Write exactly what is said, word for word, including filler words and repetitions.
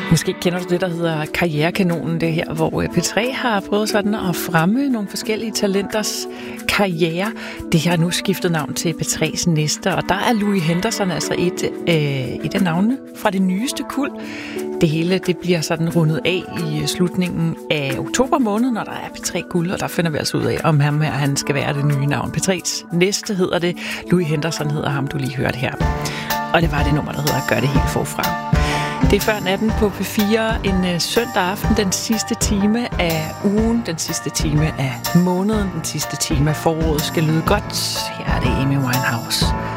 Måske kender du det, der hedder Karrierekanonen, det her, hvor P tre har prøvet sådan at fremme nogle forskellige talenters karriere. Det har nu skiftet navn til P tre's næste, og der er Louis Henderson altså et, øh, et af navnene fra det nyeste kuld. Det hele det bliver sådan rundet af i slutningen af oktober måned, når der er P tre guld, og der finder vi altså ud af, om ham her han skal være det nye navn. P tre's næste hedder det. Louis Henderson hedder ham, du lige hørte her. Og det var det nummer, der hedder Gør det helt forfra. Det er før natten på P fire, en uh, søndag aften, den sidste time af ugen, den sidste time af måneden, den sidste time af foråret skal lyde godt. Her er det Amy Winehouse.